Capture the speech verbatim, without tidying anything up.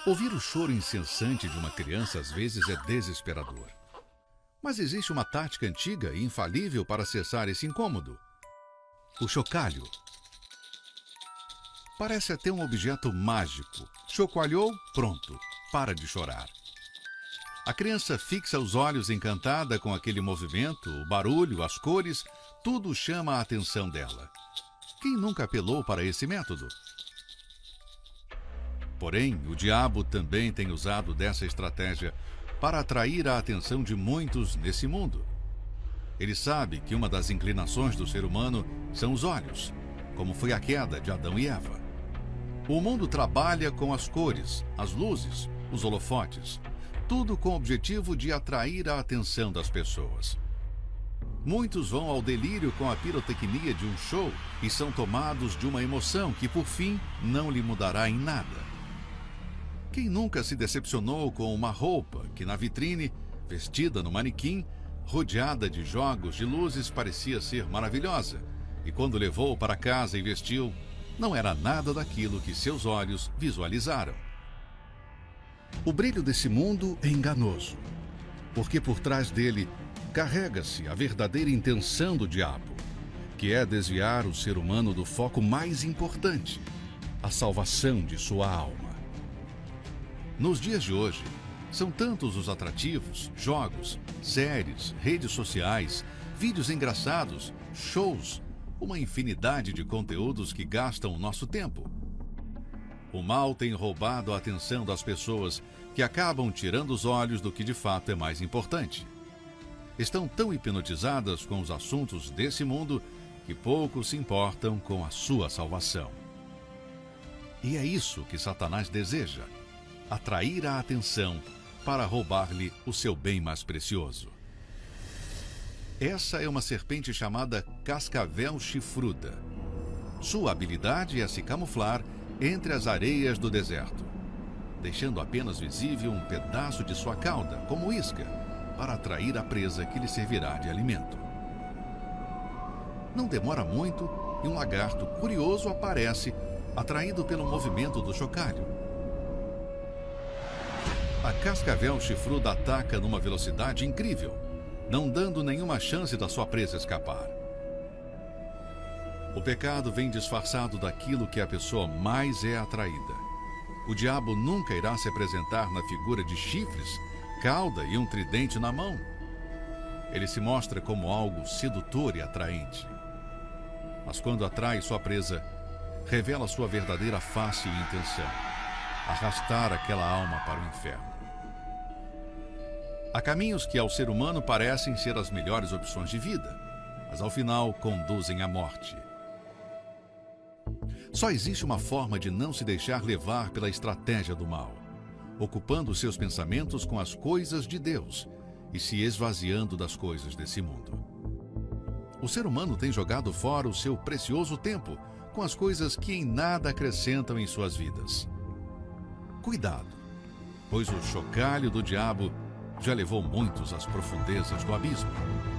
Ouvir o choro incessante de uma criança às vezes é desesperador. Mas existe uma tática antiga e infalível para cessar esse incômodo: o chocalho. Parece até um objeto mágico. Chocalhou, pronto, para de chorar. A criança fixa os olhos encantada com aquele movimento, o barulho, as cores, tudo chama a atenção dela. Quem nunca apelou para esse método? Porém, o diabo também tem usado dessa estratégia para atrair a atenção de muitos nesse mundo. Ele sabe que uma das inclinações do ser humano são os olhos, como foi a queda de Adão e Eva. O mundo trabalha com as cores, as luzes, os holofotes, tudo com o objetivo de atrair a atenção das pessoas. Muitos vão ao delírio com a pirotecnia de um show e são tomados de uma emoção que, por fim, não lhe mudará em nada. Quem nunca se decepcionou com uma roupa que, na vitrine, vestida no manequim, rodeada de jogos de luzes, parecia ser maravilhosa, e quando levou para casa e vestiu, não era nada daquilo que seus olhos visualizaram? O brilho desse mundo é enganoso, porque por trás dele carrega-se a verdadeira intenção do diabo, que é desviar o ser humano do foco mais importante, a salvação de sua alma. Nos dias de hoje, são tantos os atrativos, jogos, séries, redes sociais, vídeos engraçados, shows, uma infinidade de conteúdos que gastam o nosso tempo. O mal tem roubado a atenção das pessoas, que acabam tirando os olhos do que de fato é mais importante. Estão tão hipnotizadas com os assuntos desse mundo que poucos se importam com a sua salvação. E é isso que Satanás deseja: atrair a atenção para roubar-lhe o seu bem mais precioso. Essa é uma serpente chamada cascavel chifruda. Sua habilidade é se camuflar entre as areias do deserto, deixando apenas visível um pedaço de sua cauda, como isca, para atrair a presa que lhe servirá de alimento. Não demora muito e um lagarto curioso aparece, atraído pelo movimento do chocalho. A cascavel chifruda ataca numa velocidade incrível, não dando nenhuma chance da sua presa escapar. O pecado vem disfarçado daquilo que a pessoa mais é atraída. O diabo nunca irá se apresentar na figura de chifres, cauda e um tridente na mão. Ele se mostra como algo sedutor e atraente. Mas quando atrai sua presa, revela sua verdadeira face e intenção: arrastar aquela alma para o inferno. Há caminhos que ao ser humano parecem ser as melhores opções de vida, mas ao final conduzem à morte. Só existe uma forma de não se deixar levar pela estratégia do mal: ocupando seus pensamentos com as coisas de Deus e se esvaziando das coisas desse mundo. O ser humano tem jogado fora o seu precioso tempo com as coisas que em nada acrescentam em suas vidas. Cuidado, pois o chocalho do diabo já levou muitos às profundezas do abismo.